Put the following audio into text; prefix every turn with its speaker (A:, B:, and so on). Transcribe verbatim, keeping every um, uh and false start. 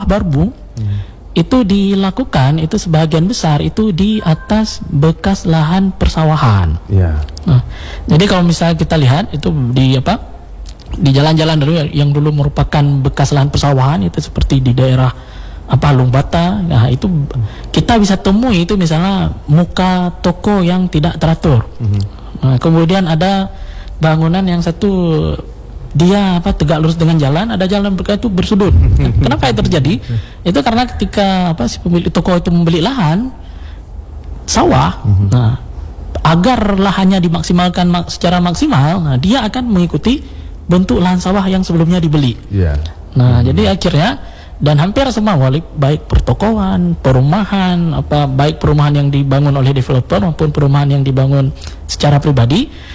A: Barbu hmm. itu dilakukan itu sebagian besar itu di atas bekas lahan persawahan.
B: Yeah.
A: Nah, jadi kalau misalnya kita lihat itu di apa di jalan-jalan dulu yang dulu merupakan bekas lahan persawahan itu seperti di daerah apa Lumbata, nah itu kita bisa temui itu misalnya muka toko yang tidak teratur. Mm-hmm. Nah, kemudian ada bangunan yang satu dia apa tegak lurus dengan jalan, ada jalan berkah itu bersudut. Nah, kenapa itu terjadi? Itu karena ketika apa si pemilik toko itu membeli lahan sawah, mm-hmm. nah agar lahannya dimaksimalkan mak- secara maksimal, nah dia akan mengikuti bentuk lahan sawah yang sebelumnya dibeli.
B: Yeah.
A: Nah, mm-hmm. jadi akhirnya dan hampir semua wali, baik pertokoan, perumahan, apa baik perumahan yang dibangun oleh developer maupun perumahan yang dibangun secara pribadi,